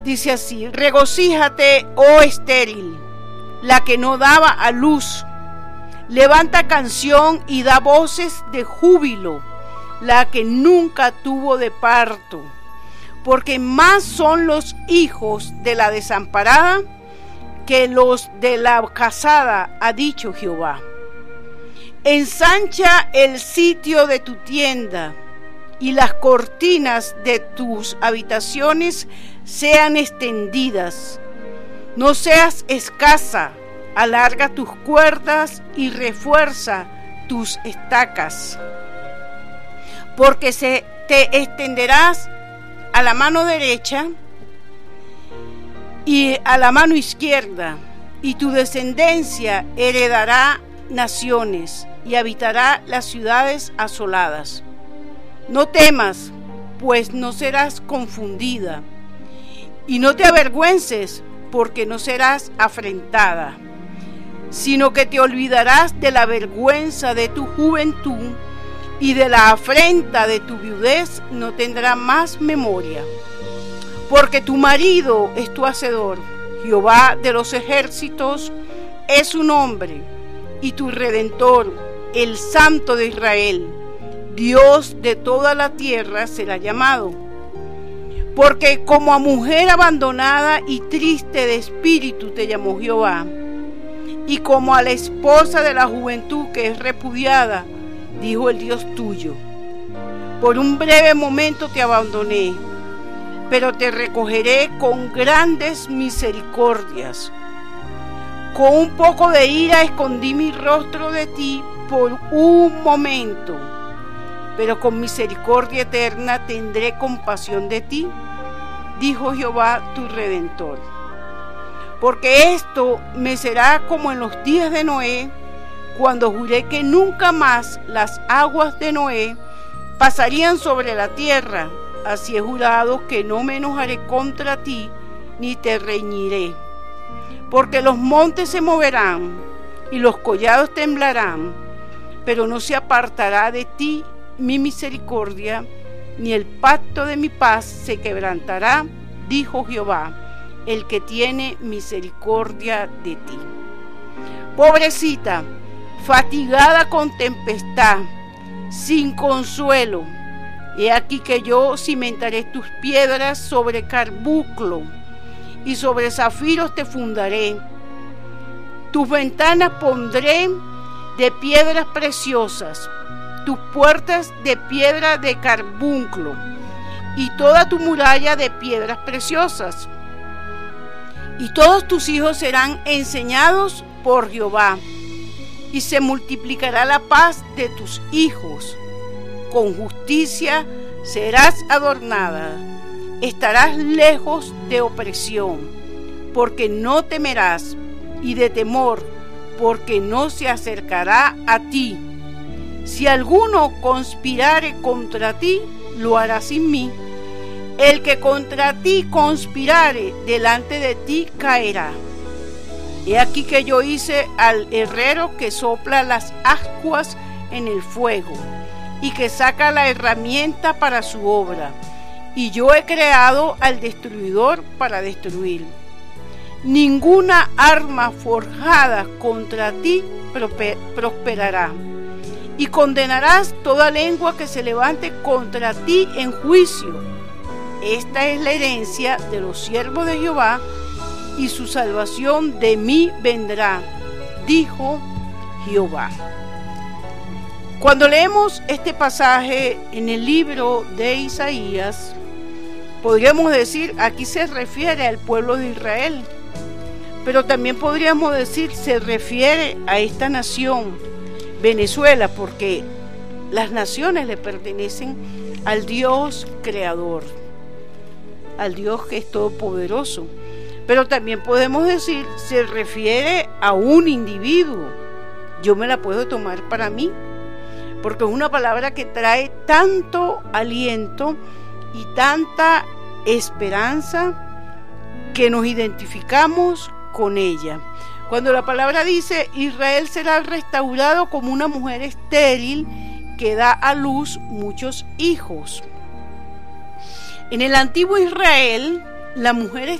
Dice así: regocíjate, oh estéril, la que no daba a luz. Levanta canción y da voces de júbilo, la que nunca tuvo de parto. Porque más son los hijos de la desamparada que los de la casada, ha dicho Jehová. Ensancha el sitio de tu tienda, y las cortinas de tus habitaciones sean extendidas. No seas escasa, alarga tus cuerdas y refuerza tus estacas. Porque te extenderás a la mano derecha y a la mano izquierda, y tu descendencia heredará naciones y habitará las ciudades asoladas. No temas, pues no serás confundida, y no te avergüences, porque no serás afrentada, sino que te olvidarás de la vergüenza de tu juventud, y de la afrenta de tu viudez no tendrá más memoria. Porque tu marido es tu hacedor, Jehová de los ejércitos es su nombre, y tu Redentor, el Santo de Israel, Dios de toda la tierra será llamado. Porque como a mujer abandonada y triste de espíritu te llamó Jehová, y como a la esposa de la juventud que es repudiada, dijo el Dios tuyo: por un breve momento te abandoné, pero te recogeré con grandes misericordias. Con un poco de ira escondí mi rostro de ti por un momento, pero con misericordia eterna tendré compasión de ti, dijo Jehová tu Redentor. Porque esto me será como en los días de Noé, cuando juré que nunca más las aguas de Noé pasarían sobre la tierra. Así he jurado que no me enojaré contra ti, ni te reñiré. Porque los montes se moverán, y los collados temblarán, pero no se apartará de ti mi misericordia, ni el pacto de mi paz se quebrantará, dijo Jehová, el que tiene misericordia de ti. Pobrecita, fatigada con tempestad, sin consuelo, he aquí que yo cimentaré tus piedras sobre carbunclo, y sobre zafiros te fundaré. Tus ventanas pondré de piedras preciosas, tus puertas de piedra de carbunclo, y toda tu muralla de piedras preciosas. Y todos tus hijos serán enseñados por Jehová, y se multiplicará la paz de tus hijos. Con justicia serás adornada, estarás lejos de opresión, porque no temerás, y de temor, porque no se acercará a ti. Si alguno conspirare contra ti, lo hará sin mí. El que contra ti conspirare, delante de ti caerá. He aquí que yo hice al herrero que sopla las ascuas en el fuego, y que saca la herramienta para su obra, y yo he creado al destruidor para destruir. Ninguna arma forjada contra ti prosperará, y condenarás toda lengua que se levante contra ti en juicio. Esta es la herencia de los siervos de Jehová, y su salvación de mí vendrá, dijo Jehová. Cuando leemos este pasaje en el libro de Isaías, podríamos decir, aquí se refiere al pueblo de Israel, pero también podríamos decir, se refiere a esta nación, Venezuela, porque las naciones le pertenecen al Dios creador, al Dios que es todopoderoso. Pero también podemos decir, se refiere a un individuo. Yo me la puedo tomar para mí, porque es una palabra que trae tanto aliento y tanta esperanza que nos identificamos con ella. Cuando la palabra dice, Israel será restaurado como una mujer estéril que da a luz muchos hijos. En el antiguo Israel, La mujer